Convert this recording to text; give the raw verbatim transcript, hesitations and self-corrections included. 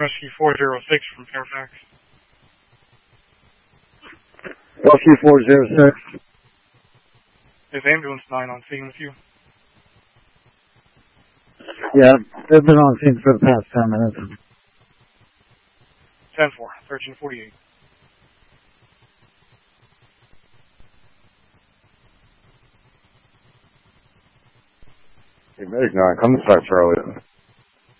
Rescue four zero six from Fairfax. Rescue four zero six. Is ambulance nine on scene with you? Yeah, they've been on scene for the past ten minutes. ten four, thirteen forty-eight. Hey, Medic nine, come to site, Charlie.